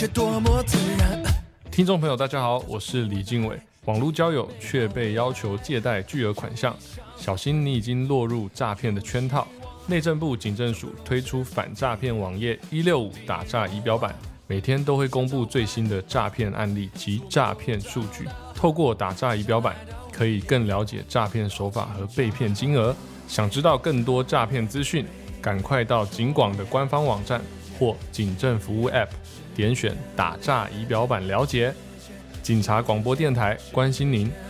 多么自然。 听众朋友大家好，我是李经纬。网络交友却被要求借贷巨额款项，小心你已经落入诈骗的圈套。内政部警政署推出反诈骗网页165打诈仪表板，每天都会公布最新的诈骗案例及诈骗数据。透过打诈仪表板，可以更了解诈骗手法和被骗金额。想知道更多诈骗资讯，赶快到警广的官方网站或警政服务 App 点选打诈仪表板了解。警察广播电台关心您，